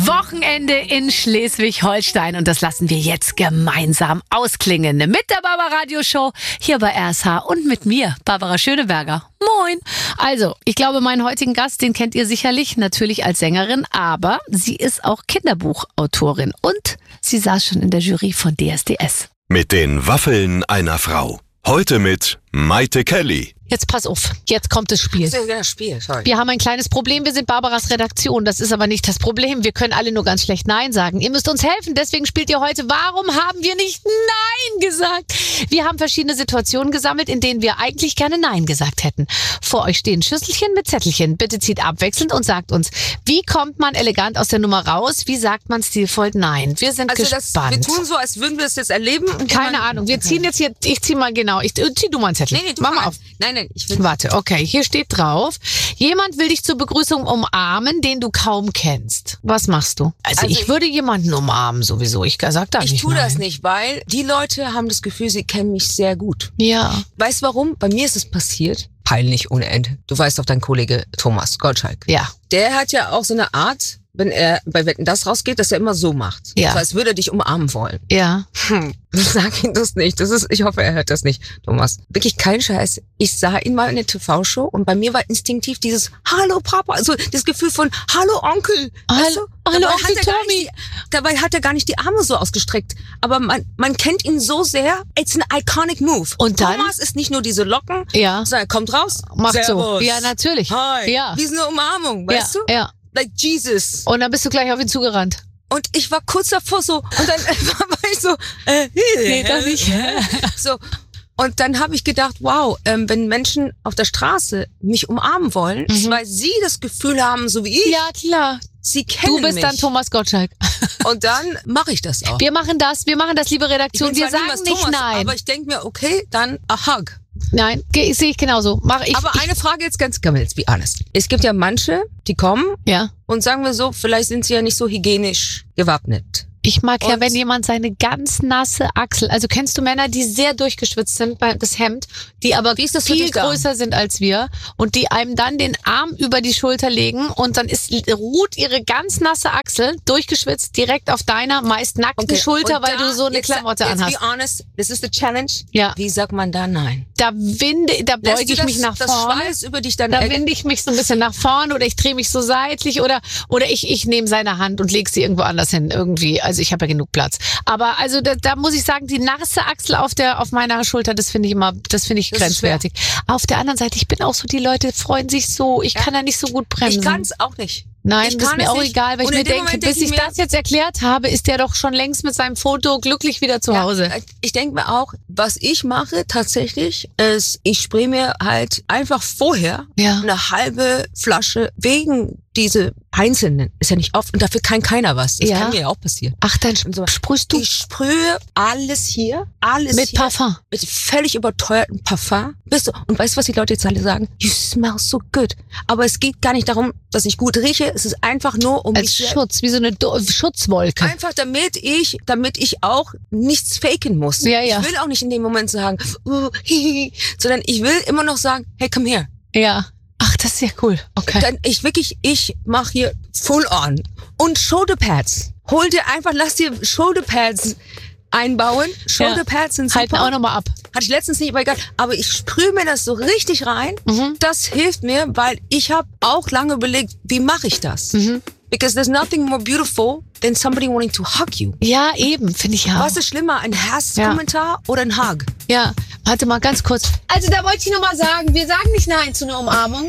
Wochenende in Schleswig-Holstein und das lassen wir jetzt gemeinsam ausklingen mit der Barbara Radio Show hier bei RSH und mit mir, Barbara Schöneberger. Moin! Also, ich glaube, meinen heutigen Gast, den kennt ihr sicherlich, natürlich als Sängerin, aber sie ist auch Kinderbuchautorin und sie saß schon in der Jury von DSDS. Mit den Waffeln einer Frau. Heute mit Maite Kelly. Jetzt pass auf, jetzt kommt das Spiel. Wir haben ein kleines Problem, wir sind Barbaras Redaktion, das ist aber nicht das Problem. Wir können alle nur ganz schlecht Nein sagen. Ihr müsst uns helfen, deswegen spielt ihr heute Warum haben wir nicht Nein gesagt? Wir haben verschiedene Situationen gesammelt, in denen wir eigentlich gerne Nein gesagt hätten. Vor euch stehen Schüsselchen mit Zettelchen. Bitte zieht abwechselnd und sagt uns, wie kommt man elegant aus der Nummer raus? Wie sagt man stilvoll Nein? Wir sind gespannt. Wir tun so, als würden wir es jetzt erleben. Keine Ahnung, wir ziehen jetzt hier, ich zieh mal genau, zieh du mal einen Zettel. Nee, mach mal auf. Nein, ich will... Warte, okay, hier steht drauf, jemand will dich zur Begrüßung umarmen, den du kaum kennst. Was machst du? Also ich würde jemanden umarmen sowieso, ich sag da nicht Ich tue nein. das nicht, weil die Leute haben das Gefühl, sie kennen mich sehr gut. Ja. Weißt du warum? Bei mir ist es passiert, peinlich ohne Ende. Du weißt doch, dein Kollege Thomas Gottschalk. Ja. Der hat ja auch so eine Art, wenn er bei Wetten, das rausgeht, dass er immer so macht. Ja. So, als würde er dich umarmen wollen. Ja. Sag ihm das nicht. Ich hoffe, er hört das nicht, Thomas. Wirklich kein Scheiß. Ich sah ihn mal in der TV-Show und bei mir war instinktiv dieses Hallo Papa, also das Gefühl von Hallo Onkel. Weißt du? Hallo Onkel Tommy. Dabei hat er gar nicht die Arme so ausgestreckt. Aber man kennt ihn so sehr. It's an iconic move. Und dann? Thomas ist nicht nur diese Locken, Ja. sondern er kommt raus. Macht Servus. so. Ja, natürlich. Hi. Ja. Wie so eine Umarmung, weißt du? Ja. Like Jesus. Und dann bist du gleich auf ihn zugerannt. Und ich war kurz davor so, und dann war ich so, Nee, doch nicht. so. Und dann habe ich gedacht, wow, wenn Menschen auf der Straße mich umarmen wollen, weil sie das Gefühl haben, so wie ich, Ja, klar. sie kennen Du bist mich. dann Thomas Gottschalk. Und dann mache ich das auch. Wir machen das, liebe Redaktion. Ich bin Wir zwar sagen niemals nicht Thomas, nein. aber ich denke mir, okay, dann a hug. Nein, sehe ich genauso. Aber eine Frage jetzt ganz, kann man jetzt be honest. Es gibt ja manche, die kommen Ja. und sagen wir so, vielleicht sind sie ja nicht so hygienisch gewappnet. Ich mag ja, Und- wenn jemand seine ganz nasse Achsel, also kennst du Männer, die sehr durchgeschwitzt sind bei das Hemd, die aber Wie ist das für viel dich da? größer sind als wir und die einem dann den Arm über die Schulter legen und dann ruht ihre ganz nasse Achsel durchgeschwitzt direkt auf deiner meist nackten Schulter, und weil da, du so eine jetzt, Klamotte anhast. Let's be honest, this is the challenge. Ja. Wie sagt man da nein? Da beuge ich mich nach das vorne. Schweiß über dich dann Da winde ich mich so ein bisschen nach vorne oder ich drehe mich so seitlich oder ich nehme seine Hand und lege sie irgendwo anders hin irgendwie. Also ich habe ja genug Platz. Aber also da muss ich sagen, die nasse Achsel auf meiner Schulter, das finde ich grenzwertig. Auf der anderen Seite, ich bin auch so, die Leute freuen sich so, ich kann da nicht so gut bremsen. Ich kann es auch nicht. Nein, ich das ist kann mir es auch nicht. egal, weil ich Und mir in dem denke, Moment bis denke ich ich mir- das jetzt erklärt habe, ist der doch schon längst mit seinem Foto glücklich wieder zu Hause. Ja, ich denke mir auch, was ich mache tatsächlich, ist, ich spraye mir halt einfach vorher Ja. eine halbe Flasche wegen diese einzelnen. Ist ja nicht oft und dafür kann keiner was. Das Ja. kann mir ja auch passieren. Ach, dann So. sprühst du Ich sprühe alles hier, mit hier, Parfum. mit völlig überteuertem Parfum. Und weißt du, was die Leute jetzt alle sagen? You smell so good. Aber es geht gar nicht darum, dass ich gut rieche. Es ist einfach nur um Als mich Schutz, wie so eine Schutzwolke. einfach damit ich auch nichts faken muss. Ja, ja. Ich will auch nicht in dem Moment sagen, hihi, sondern ich will immer noch sagen, hey, come here. Ja. Ach, das ist ja cool. Okay. Dann ich mache hier full on. Und Shoulderpads. Lass dir Shoulderpads einbauen. Shoulderpads sind super. Halten auch nochmal ab. Hatte ich letztens nicht, aber egal. Aber ich sprühe mir das so richtig rein. Das hilft mir, weil ich habe auch lange überlegt, wie mache ich das? Because there's nothing more beautiful than somebody wanting to hug you. Ja, eben, finde ich ja. Was ist schlimmer, ein Hasskommentar oder ein Hug? Ja, warte mal ganz kurz. Also da wollte ich noch mal sagen, wir sagen nicht nein zu einer Umarmung.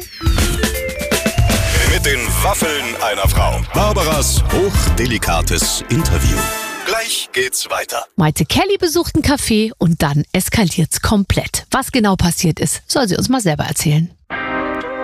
Mit den Waffeln einer Frau. Barbaras hochdelikates Interview. Gleich geht's weiter. Maite Kelly besucht ein Café und dann eskaliert's komplett. Was genau passiert ist, soll sie uns mal selber erzählen.